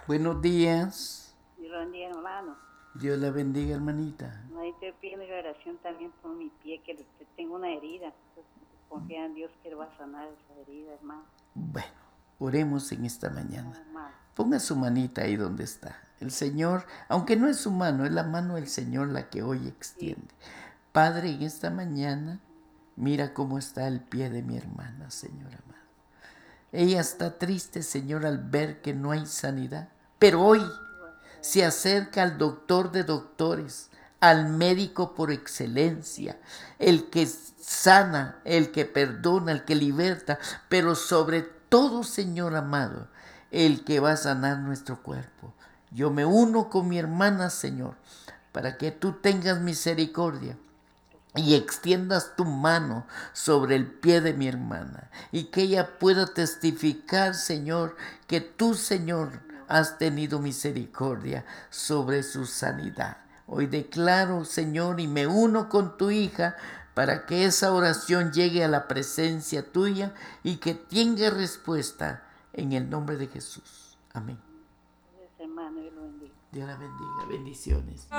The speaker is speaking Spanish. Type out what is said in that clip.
Buenos días. Buen día, hermano. Dios la bendiga, hermanita. Ahí te pido oración también por mi pie, que tengo una herida. Confía en Dios que Él va a sanar esa herida, hermano. Bueno, oremos en esta mañana. Hermano. Ponga su manita ahí donde está. El Señor, aunque no es su mano, es la mano del Señor la que hoy extiende. Sí. Padre, en esta mañana, mira cómo está el pie de mi hermana, Señor amado. Ella está triste, Señor, al ver que no hay sanidad. Pero hoy se acerca al doctor de doctores, al médico por excelencia, el que sana, el que perdona, el que liberta, pero sobre todo, Señor amado, el que va a sanar nuestro cuerpo. Yo me uno con mi hermana, Señor, para que tú tengas misericordia y extiendas tu mano sobre el pie de mi hermana y que ella pueda testificar, Señor, que tú, Señor, has tenido misericordia sobre su sanidad. Hoy declaro, Señor, y me uno con tu hija para que esa oración llegue a la presencia tuya y que tenga respuesta en el nombre de Jesús. Amén. Gracias, hermano, Dios lo bendiga. Dios la bendiga. Bendiciones.